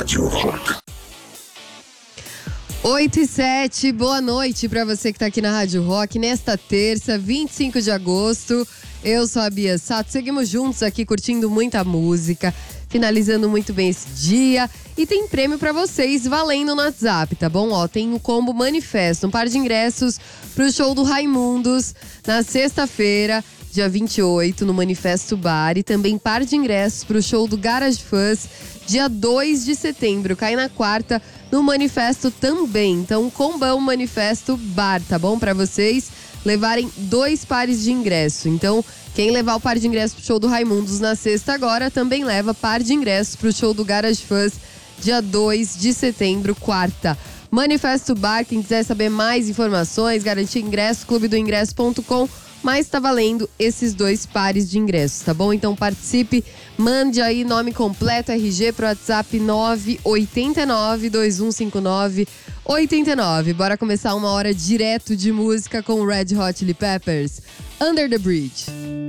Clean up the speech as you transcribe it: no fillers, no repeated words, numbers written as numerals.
Rádio Rock. 8h07, boa noite pra você que tá aqui na Rádio Rock nesta terça, 25 de agosto. Eu sou a Bia Sato, seguimos juntos aqui curtindo muita música, finalizando muito bem esse dia. E tem prêmio pra vocês valendo no WhatsApp, tá bom? Ó, tem o combo Manifesto, um par de ingressos pro show do Raimundos na sexta-feira, dia 28, no Manifesto Bar. E também par de ingressos pro show do Garage Fuzz, dia 2 de setembro. Cai na quarta, no Manifesto também. Então, combão Manifesto Bar, tá bom? Pra vocês levarem 2 pares de ingresso. Então, quem levar o par de ingressos pro show do Raimundos na sexta agora, também leva par de ingressos pro show do Garage Fuzz, dia 2 de setembro, quarta. Manifesto Bar, quem quiser saber mais informações, garantir ingresso, clubedoingresso.com, mas tá valendo esses 2 pares de ingressos, tá bom? Então participe, mande aí nome completo, RG pro WhatsApp 989-2159-89. Bora começar uma hora direto de música com o Red Hot Chili Peppers, Under the Bridge.